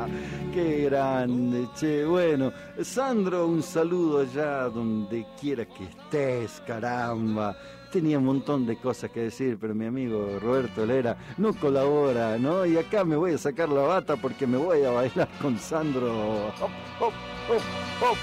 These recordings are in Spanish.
Qué grande, che. Bueno, Sandro, un saludo allá donde quiera que estés, caramba. Tenía un montón de cosas que decir, pero mi amigo Roberto Lera no colabora, ¿no? Y acá me voy a sacar la bata porque me voy a bailar con Sandro. Hop, hop, hop, hop.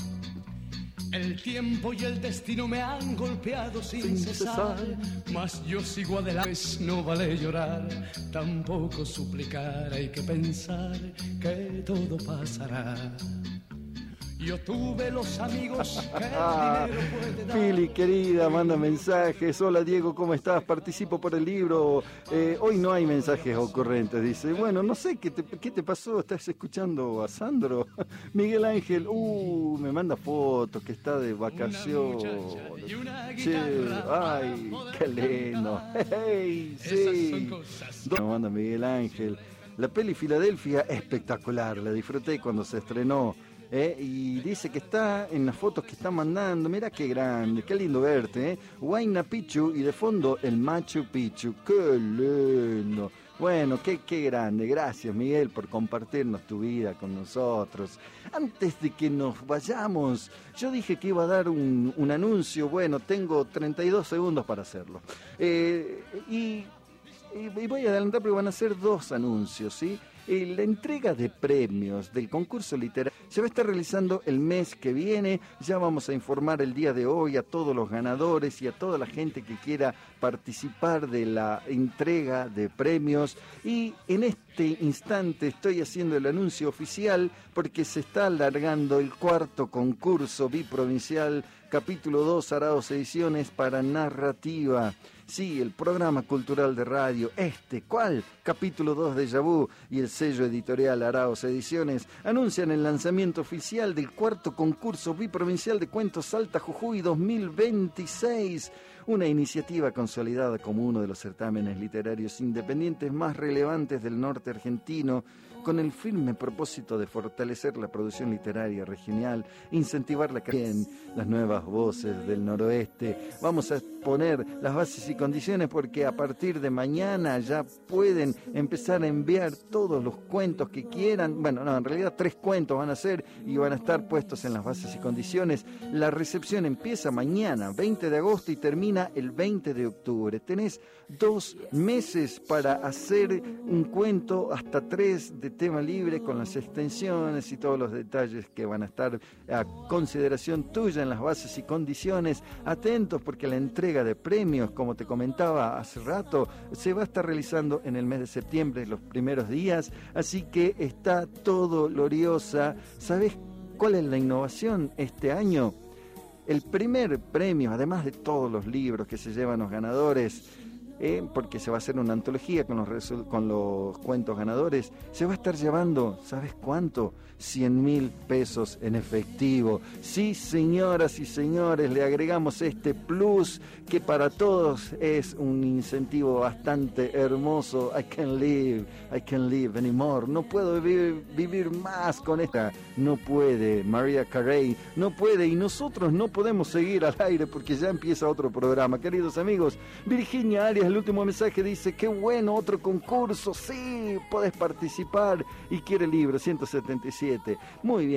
El tiempo y el destino me han golpeado sin cesar, mas yo sigo adelante, no vale llorar, tampoco suplicar, hay que pensar que todo pasará. Yo tuve los amigos que el dinero puede dar. Pili, querida, manda mensajes. Hola, Diego, ¿cómo estás? Participo por el libro. Hoy no hay mensajes ocurrentes, dice. Bueno, no sé, ¿qué te pasó? ¿Estás escuchando a Sandro? Miguel Ángel, me manda fotos, que está de vacaciones. Che, ay, qué lindo. Hey, sí. Me manda Miguel Ángel. La peli Filadelfia, espectacular, la disfruté cuando se estrenó. Y dice que está en las fotos que está mandando. Mira qué grande, qué lindo verte, Huayna Picchu y de fondo el Machu Picchu. Qué lindo. Bueno, qué grande. Gracias, Miguel, por compartirnos tu vida con nosotros. Antes de que nos vayamos, yo dije que iba a dar un anuncio. Bueno, tengo 32 segundos para hacerlo. Y voy a adelantar porque van a ser 2 anuncios, ¿sí? La entrega de premios del concurso literario se va a estar realizando el mes que viene. Ya vamos a informar el día de hoy a todos los ganadores y a toda la gente que quiera participar de la entrega de premios. Y en este instante estoy haciendo el anuncio oficial porque se está alargando el 4º concurso biprovincial, capítulo 2, Araos Ediciones para Narrativa. Sí, el programa cultural de radio, ¿cuál? Capítulo 2 de Yabú y el sello editorial Araos Ediciones anuncian el lanzamiento oficial del 4º concurso biprovincial de cuentos Salta Jujuy 2026, una iniciativa consolidada como uno de los certámenes literarios independientes más relevantes del norte argentino, con el firme propósito de fortalecer la producción literaria regional, incentivar la creación, las nuevas voces del noroeste. Vamos a poner las bases y condiciones porque a partir de mañana ya pueden empezar a enviar todos los cuentos que quieran. Bueno, no, en realidad 3 cuentos van a ser y van a estar puestos en las bases y condiciones. La recepción empieza mañana, 20 de agosto, y termina el 20 de octubre. Tenés 2 meses para hacer un cuento, hasta 3 de tema libre, con las extensiones y todos los detalles que van a estar a consideración tuya en las bases y condiciones. Atentos porque la entrega de premios, como te comentaba hace rato, se va a estar realizando en el mes de septiembre, los primeros días, así que está todo gloriosa. ¿Sabes cuál es la innovación este año? El primer premio, además de todos los libros que se llevan los ganadores, porque se va a hacer una antología con los cuentos ganadores, se va a estar llevando, ¿sabes cuánto? 100.000 pesos en efectivo. Sí, señoras y señores, le agregamos este plus que para todos es un incentivo bastante hermoso. I can't live anymore. No puedo vivir más con esta. No puede, Mariah Carey, no puede, y nosotros no podemos seguir al aire porque ya empieza otro programa. Queridos amigos, Virginia Arias, el último mensaje dice: qué bueno, otro concurso, sí, podés participar, y quiere el libro 177. Muy bien.